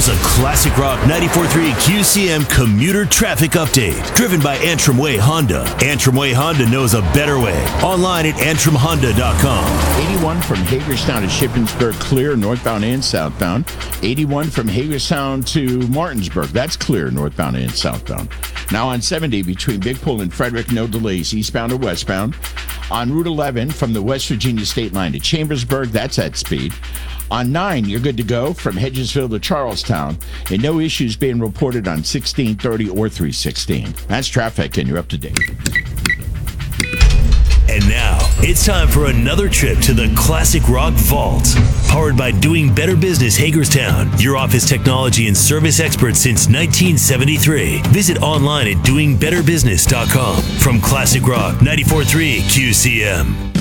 Here's a Classic Rock 94.3 QCM commuter traffic update, driven by Antrim Way Honda. Antrim Way Honda knows a better way. Online at antrimhonda.com. 81 from Hagerstown to Shippensburg, clear northbound and southbound. 81 from Hagerstown to Martinsburg, that's clear northbound and southbound. Now on 70 between Big Pool and Frederick, no delays eastbound or westbound. On Route 11 from the West Virginia state line to Chambersburg, that's at speed. On 9, you're good to go from Hedgesville to Charlestown, and no issues being reported on 1630 or 316. That's traffic, and you're up to date. And now, it's time for another trip to the Classic Rock Vault. Powered by Doing Better Business Hagerstown, your office technology and service experts since 1973. Visit online at doingbetterbusiness.com. From Classic Rock 94.3 QCM.